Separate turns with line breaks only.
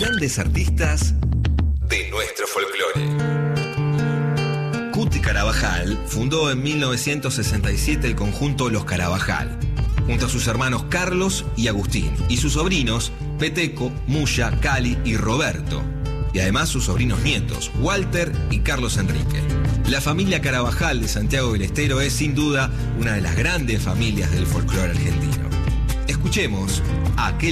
grandes artistas de nuestro folclore. Cuti Carabajal fundó en 1967 el conjunto Los Carabajal, junto a sus hermanos Carlos y Agustín, y sus sobrinos Peteco, Muya, Cali y Roberto, y además sus sobrinos nietos, Walter y Carlos Enrique. La familia Carabajal de Santiago del Estero es sin duda una de las grandes familias del folclore argentino. Escuchemos a aquel